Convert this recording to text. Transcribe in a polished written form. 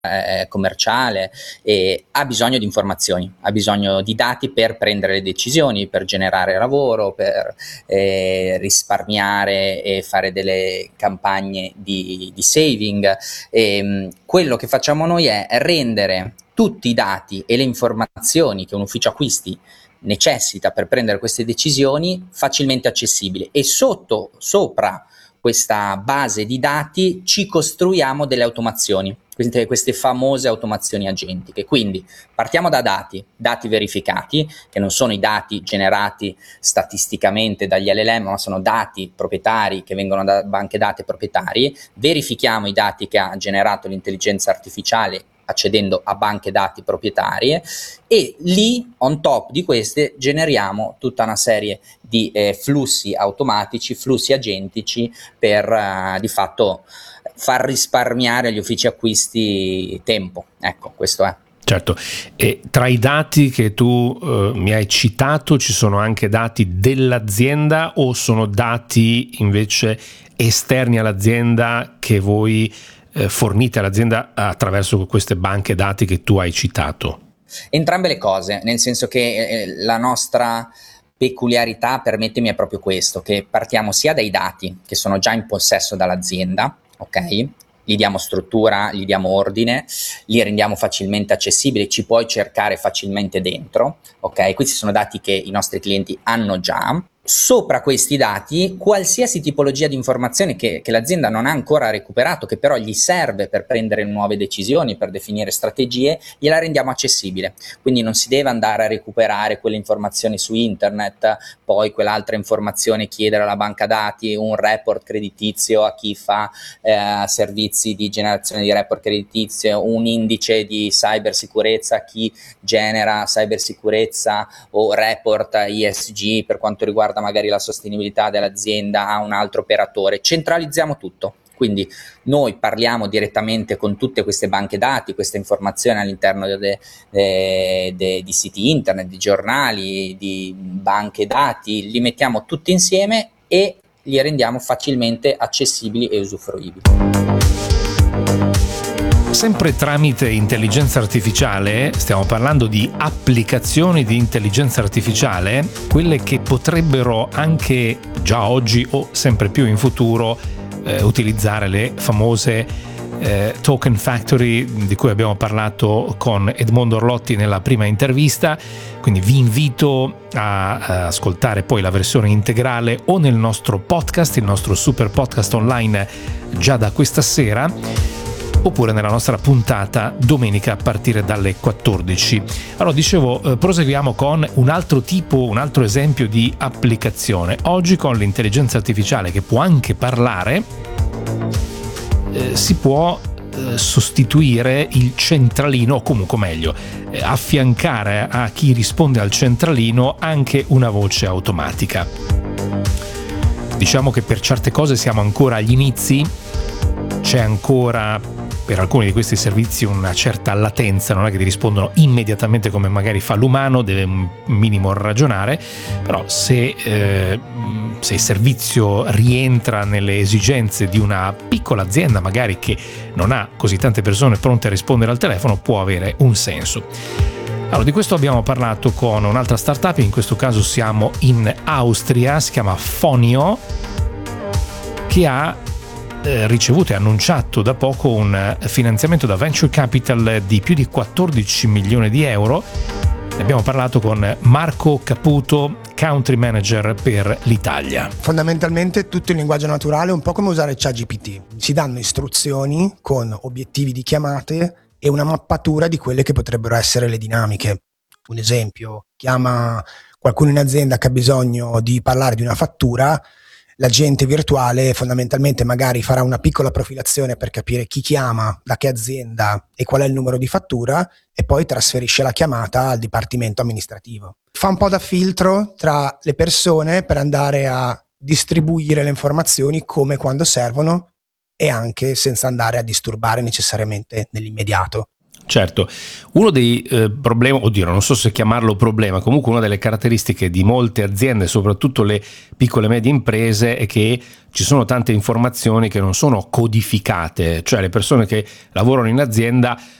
commerciale, e ha bisogno di informazioni, ha bisogno di dati per prendere le decisioni, per generare lavoro, per risparmiare e fare delle campagne di saving. Quello che facciamo noi è rendere tutti i dati e le informazioni che un ufficio acquisti necessita per prendere queste decisioni facilmente accessibili, e sopra questa base di dati ci costruiamo delle automazioni, queste famose automazioni agentiche. Quindi partiamo da dati verificati, che non sono i dati generati statisticamente dagli LLM, ma sono dati proprietari che vengono da banche dati proprietarie. Verifichiamo i dati che ha generato l'intelligenza artificiale accedendo a banche dati proprietarie, e lì, on top di queste, generiamo tutta una serie di flussi automatici, flussi agentici per di fatto far risparmiare agli uffici acquisti tempo. Ecco, questo è. Certo, e tra i dati che tu mi hai citato ci sono anche dati dell'azienda, o sono dati invece esterni all'azienda che voi fornite all'azienda attraverso queste banche dati che tu hai citato? Entrambe le cose, nel senso che la nostra peculiarità, permettimi, è proprio questo, che partiamo sia dai dati che sono già in possesso dall'azienda, ok? Gli diamo struttura, gli diamo ordine, li rendiamo facilmente accessibili, ci puoi cercare facilmente dentro, ok? Questi sono dati che i nostri clienti hanno già. Sopra questi dati, qualsiasi tipologia di informazione che l'azienda non ha ancora recuperato, che però gli serve per prendere nuove decisioni, per definire strategie, gliela rendiamo accessibile. Quindi non si deve andare a recuperare quelle informazioni su internet, poi quell'altra informazione chiedere alla banca dati un report creditizio a chi fa servizi di generazione di report creditizio, un indice di cybersicurezza a chi genera cybersicurezza, o report ESG per quanto riguarda magari la sostenibilità dell'azienda a un altro operatore. Centralizziamo tutto, quindi noi parliamo direttamente con tutte queste banche dati, queste informazioni all'interno di siti internet, di giornali, di banche dati, li mettiamo tutti insieme e li rendiamo facilmente accessibili e usufruibili. Sempre tramite intelligenza artificiale, stiamo parlando di applicazioni di intelligenza artificiale, quelle che potrebbero anche già oggi o sempre più in futuro utilizzare le famose token factory di cui abbiamo parlato con Edmondo Orlotti nella prima intervista. Quindi vi invito a ascoltare poi la versione integrale o nel nostro podcast, il nostro super podcast online già da questa sera, oppure nella nostra puntata domenica a partire dalle 14. Allora, dicevo, proseguiamo con un altro esempio di applicazione. Oggi con l'intelligenza artificiale, che può anche parlare, si può sostituire il centralino, o comunque meglio, affiancare a chi risponde al centralino anche una voce automatica. Diciamo che per certe cose siamo ancora agli inizi, c'è ancora per alcuni di questi servizi una certa latenza, non è che ti rispondono immediatamente come magari fa l'umano, deve un minimo ragionare, però se il servizio rientra nelle esigenze di una piccola azienda magari che non ha così tante persone pronte a rispondere al telefono, può avere un senso. Allora, di questo abbiamo parlato con un'altra startup, in questo caso siamo in Austria, si chiama Fonio, che ha ricevuto e annunciato da poco un finanziamento da venture capital di più di 14 milioni di euro. Ne abbiamo parlato con Marco Caputo, country manager per l'Italia. Fondamentalmente tutto in linguaggio naturale, un po' come usare ChatGPT. Si danno istruzioni con obiettivi di chiamate e una mappatura di quelle che potrebbero essere le dinamiche. Un esempio, chiama qualcuno in azienda che ha bisogno di parlare di una fattura, l'agente virtuale fondamentalmente magari farà una piccola profilazione per capire chi chiama, da che azienda e qual è il numero di fattura, e poi trasferisce la chiamata al dipartimento amministrativo. Fa un po' da filtro tra le persone per andare a distribuire le informazioni come e quando servono, e anche senza andare a disturbare necessariamente nell'immediato. Certo, uno dei problemi, oddio, non so se chiamarlo problema, comunque una delle caratteristiche di molte aziende, soprattutto le piccole e medie imprese, è che ci sono tante informazioni che non sono codificate, cioè le persone che lavorano in azienda